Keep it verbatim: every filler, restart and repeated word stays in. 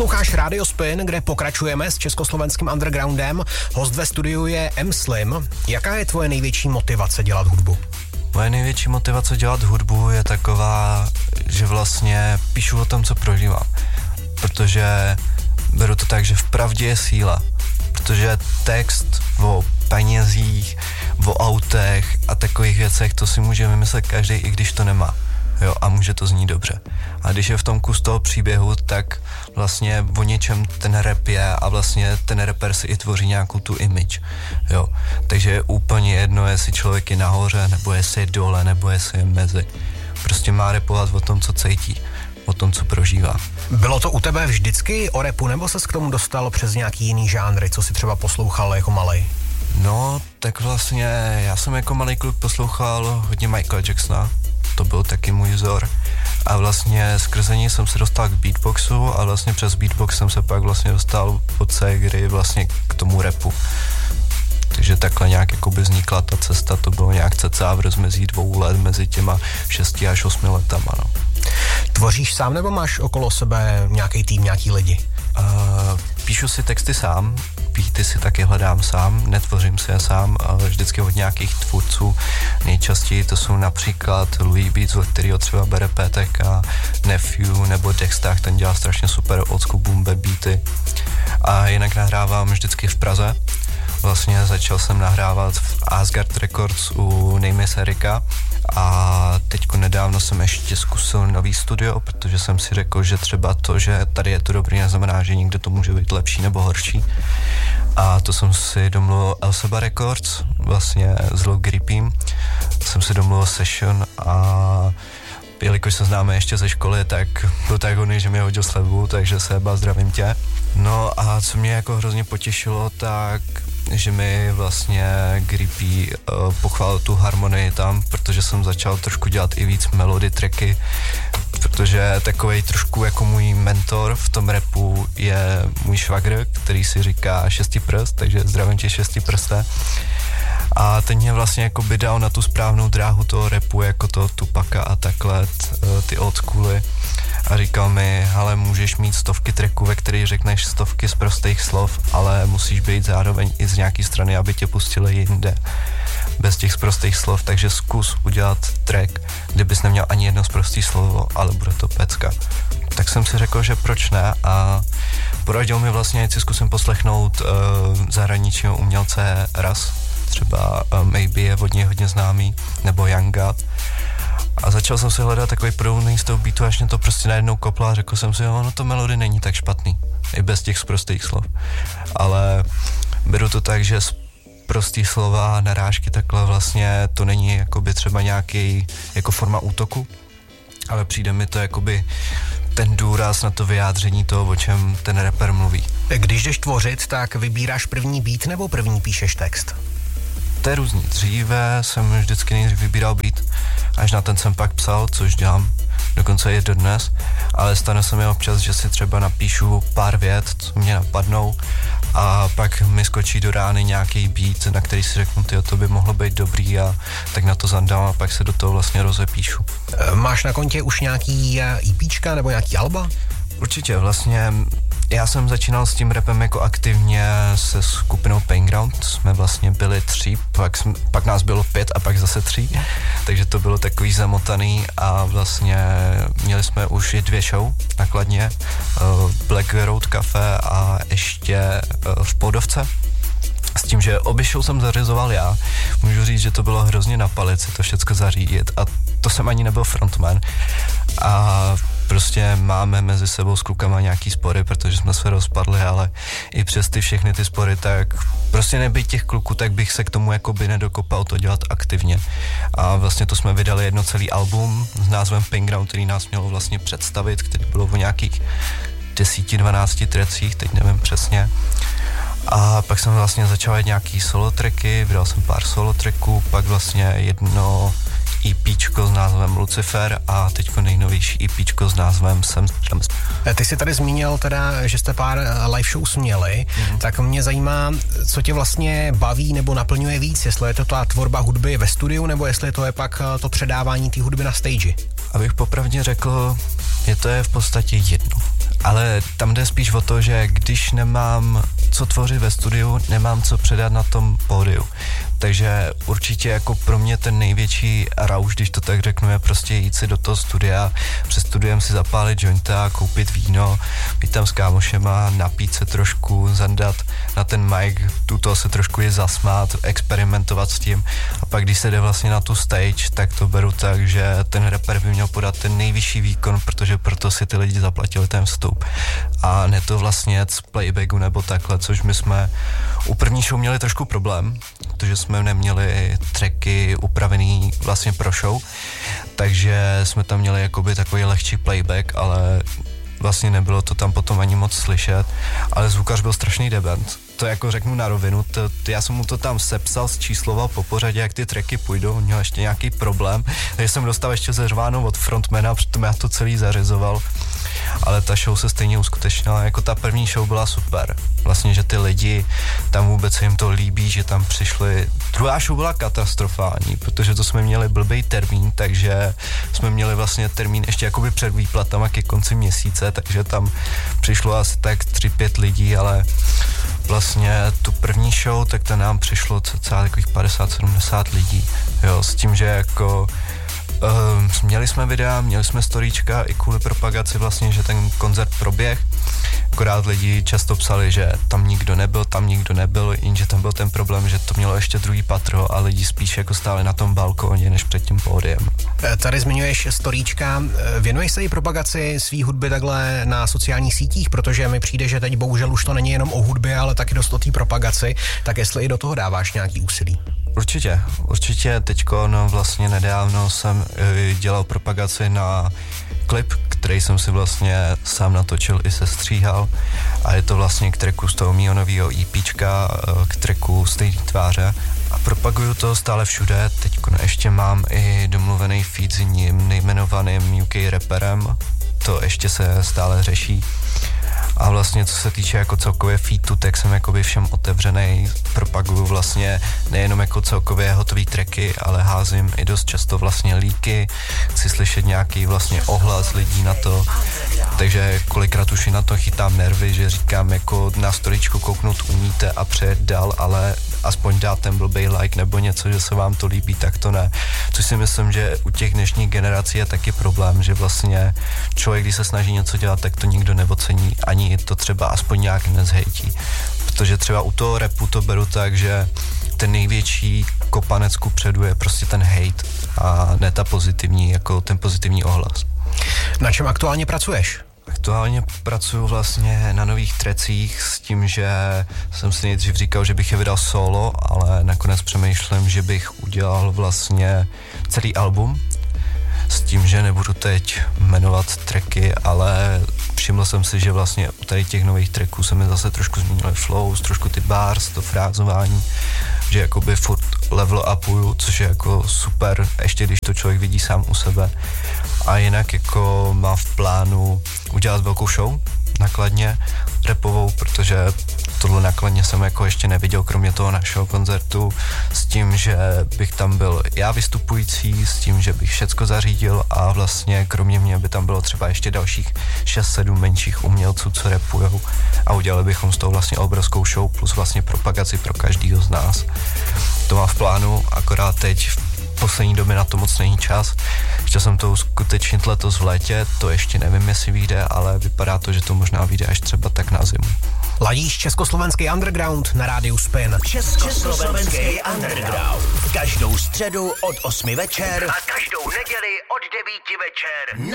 Posloucháš Radio Spin, kde pokračujeme s československým undergroundem. Host ve studiu je M. Slim. Jaká je tvoje největší motivace dělat hudbu? Moje největší motivace dělat hudbu je taková, že vlastně píšu o tom, co prožívám. Protože beru to tak, že v pravdě je síla. Protože text o penězích, o autech a takových věcech, to si může vymyslet každý, i když to nemá. Jo, a může to znít dobře. A když je v tom kus toho příběhu, tak vlastně o něčem ten rap je a vlastně ten rapper si i tvoří nějakou tu image. Jo. Takže je úplně jedno, jestli člověk je nahoře, nebo jestli je dole, nebo jestli je mezi. Prostě má rapovat o tom, co cítí, o tom, co prožívá. Bylo to u tebe vždycky o rapu, nebo ses k tomu dostal přes nějaký jiný žánry, co si třeba poslouchal jako malej? No, tak vlastně já jsem jako malý kluk poslouchal hodně Michaela Jacksona. To byl taky můj vzor. A vlastně skrze ní jsem se dostal k beatboxu a vlastně přes beatbox jsem se pak vlastně dostal od Segry vlastně k tomu rapu. Takže takhle nějak jakoby vznikla ta cesta, to bylo nějak cca v rozmezí dvou let mezi těma šesti až osmi letama, no. Tvoříš sám nebo máš okolo sebe nějaký tým, nějaký lidi? Uh, píšu si texty sám, beaty si taky hledám sám, netvořím si je sám, ale vždycky od nějakých tvůrců. Nejčastěji to jsou například Louis Beats, od kterého třeba bere P T K, Nephew nebo Dextach, ten dělá strašně super old school boom bap beaty. A jinak nahrávám vždycky v Praze. Vlastně začal jsem nahrávat v Asgard Records u Nejmis Erika a teďko nedávno jsem ještě zkusil nový studio, protože jsem si řekl, že třeba to, že tady je to dobrý, neznamená, že někde to může být lepší nebo horší. A to jsem si domluvil El Seba Records, vlastně s Lil Grippym, jsem si domluvil session a jelikož se známe ještě ze školy, tak byl tak hodný, že mi hodil slevu, takže Seba, zdravím tě. No a co mě jako hrozně potěšilo, tak že mi vlastně Grippy uh, pochválil tu harmonii tam, protože jsem začal trošku dělat i víc melody tracky, protože takovej trošku jako můj mentor v tom rapu je můj švagr, který si říká šestý prst, takže zdravím tě šestý prste. A ten mě vlastně jako by dal na tu správnou dráhu toho rapu, jako toho Tupaka a takhle, ty old schooly. A říkal mi, hele, můžeš mít stovky tracků, ve kterých řekneš stovky z prostých slov, ale musíš být zároveň i z nějaký strany, aby tě pustili jinde. Bez těch prostých slov, takže zkus udělat track, kde bys neměl ani jedno prostý slovo, ale bude to pecka. Tak jsem si řekl, že proč ne, a poradil mi vlastně, ať si zkusím poslechnout uh, zahraničního umělce Raz, třeba uh, Maybe je od něj hodně známý, nebo Young God. A začal jsem si hledat takový proudný z toho beatu, až mě to prostě najednou koplo a řekl jsem si, jo, no to melody není tak špatný, i bez těch sprostých slov. Ale beru to tak, že prostý slova a narážky takhle vlastně to není jakoby třeba nějaký jako forma útoku, ale přijde mi to jakoby ten důraz na to vyjádření toho, o čem ten rapper mluví. Když jdeš tvořit, tak vybíráš první beat nebo první píšeš text? To je různý. Dříve jsem vždycky nejdřív vybíral beat, až na ten jsem pak psal, což dělám dokonce i dodnes, ale stane se mi občas, že si třeba napíšu pár vět, co mě napadnou, a pak mi skočí do rány nějaký beat, na který si řeknu, tyjo, to by mohlo být dobrý, a tak na to zandám a pak se do toho vlastně rozepíšu. Máš na kontě už nějaký EPčka nebo nějaký alba? Určitě, vlastně já jsem začínal s tím rapem jako aktivně se skupinou Painground, jsme vlastně byli tři, pak, jsme, pak nás bylo pět a pak zase tři, takže to bylo takový zamotaný a vlastně měli jsme už i dvě show na Kladně, Black Road Cafe a ještě v Podovce. S tím, že obě show jsem zařizoval já, můžu říct, že to bylo hrozně na palici to všecko zařídit, a to jsem ani nebyl frontman. A prostě máme mezi sebou s klukama nějaký spory, protože jsme se rozpadli, ale i přes ty všechny ty spory, tak prostě nebyť těch kluků, tak bych se k tomu jakoby nedokopal to dělat aktivně. A vlastně to jsme vydali jedno celý album s názvem Painground, který nás mělo vlastně představit, který bylo o nějakých deseti dvanácti trecích, teď nevím přesně. A pak jsem vlastně začal jít nějaký solo tracky, vydal jsem pár solo tracků, pak vlastně jedno EPčko s názvem Lucifer a teďko nejnovější EPčko s názvem Sam Strams. Ty jsi tady zmínil teda, že jste pár live shows měli, mm-hmm. tak mě zajímá, co tě vlastně baví nebo naplňuje víc, jestli je to ta tvorba hudby ve studiu, nebo jestli to je pak to předávání té hudby na stage. Abych popravdě řekl, je to je v podstatě jedno. Ale tam jde spíš o to, že když nemám co tvořit ve studiu, nemám co předat na tom pódiu. Takže určitě jako pro mě ten největší rauš, když to tak řeknu, je prostě jít si do toho studia, před studiem si zapálit jointa, koupit víno, být tam s kámošema, napít se trošku, zandat na ten mic, tuto se trošku je zasmát, experimentovat s tím a pak když se jde vlastně na tu stage, tak to beru tak, že ten rapper by měl podat ten nejvyšší výkon, protože proto si ty lidi zaplatili ten vstup. A ne to vlastně z playbacku nebo takhle, což my jsme u první show měli trošku problém, protože jsme neměli tracky upravený vlastně pro show, takže jsme tam měli jakoby takový lehčí playback, ale vlastně nebylo to tam potom ani moc slyšet, ale zvukař byl strašný debent. To jako řeknu na rovinu, to, to, já jsem mu to tam sepsal, zčísloval po pořadě, jak ty tracky půjdou, měl ještě nějaký problém, takže jsem dostal ještě zařváno od frontmana, přitom já to celý zařizoval, ale ta show se stejně uskutečnila, jako ta první show byla super. Vlastně, že ty lidi, tam vůbec se jim to líbí, že tam přišli. Druhá show byla katastrofální, protože to jsme měli blbý termín, takže jsme měli vlastně termín ještě jakoby před výplatama ke konci měsíce, takže tam přišlo asi tak tři pět lidí, ale vlastně tu první show, tak to nám přišlo celá takových padesát sedmdesát lidí, jo, s tím, že jako Uh, měli jsme videa, měli jsme storíčka i kvůli propagaci vlastně, že ten koncert proběh. Akorát lidi často psali, že tam nikdo nebyl, tam nikdo nebyl, jenže tam byl ten problém, že to mělo ještě druhý patro a lidi spíš jako stáli na tom balkóně, než před tím pódiem. Tady zmiňuješ storíčka, věnuješ se i propagaci svý hudby takhle na sociálních sítích, protože mi přijde, že teď bohužel už to není jenom o hudbě, ale taky dost o té propagaci, tak jestli i do toho dáváš nějaký úsilí? Určitě, určitě teďko, no vlastně nedávno jsem e, dělal propagaci na klip, který jsem si vlastně sám natočil i sestříhal a je to vlastně k tracku z toho mýho novýho EPčka, e, k tracku Stejný tváře a propaguju to stále všude, teďko ještě mám i domluvený feed s ním nejmenovaným U K rapperem, to ještě se stále řeší. A vlastně co se týče jako celkově featu, tak jsem jakoby všem otevřenej, propaguju vlastně nejenom jako celkově hotový tracky, ale házím i dost často vlastně líky, chci slyšet nějaký vlastně ohlas lidí na to, takže kolikrát už i na to chytám nervy, že říkám jako na storičku kouknout umíte a přejet dál, ale aspoň dát ten blbej like nebo něco, že se vám to líbí, tak to ne. Což si myslím, že u těch dnešních generací je taky problém, že vlastně člověk, když se snaží něco dělat, tak to nikdo neocení, ani to třeba aspoň nějak nezhejtí. Protože třeba u toho rapu to beru tak, že ten největší kopanec kupředu je prostě ten hate a ne ta pozitivní, jako ten pozitivní ohlas. Na čem aktuálně pracuješ? Aktuálně pracuju vlastně na nových trecích s tím, že jsem si nejdřív říkal, že bych je vydal solo, ale nakonec přemýšlím, že bych udělal vlastně celý album s tím, že nebudu teď jmenovat tracky, ale všiml jsem si, že vlastně u tady těch nových tracků se mi zase trošku změnily flows, trošku ty bars, to frázování, že jakoby furt level upuju, což je jako super, ještě když to člověk vidí sám u sebe. A jinak jako mám v plánu udělat velkou show na Kladně, rapovou, protože tohle na Kladně jsem jako ještě neviděl, kromě toho našeho koncertu, s tím, že bych tam byl já vystupující, s tím, že bych všecko zařídil a vlastně kromě mě by tam bylo třeba ještě dalších šest sedm menších umělců, co rapujou a udělali bychom z toho vlastně obrovskou show plus vlastně propagaci pro každýho z nás. To mám v plánu, akorát teď v poslední době na to moc není čas. Chtěl jsem to uskutečnit letos v létě, to ještě nevím, jestli vyjde, ale vypadá to, že to možná vyjde až třeba tak na zimu. Ladíš československý underground na rádiu Spin. Československý underground. Každou středu od osmi večer a každou neděli od devíti večer.